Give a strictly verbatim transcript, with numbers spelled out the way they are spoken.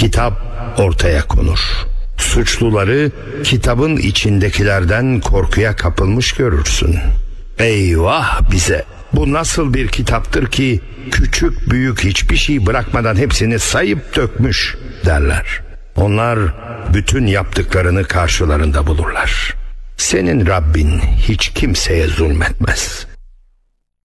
kitap ortaya konur. Suçluları kitabın içindekilerden korkuya kapılmış görürsün. Eyvah bize! Bu nasıl bir kitaptır ki küçük büyük hiçbir şey bırakmadan hepsini sayıp dökmüş derler. Onlar bütün yaptıklarını karşılarında bulurlar. Senin Rabbin hiç kimseye zulmetmez.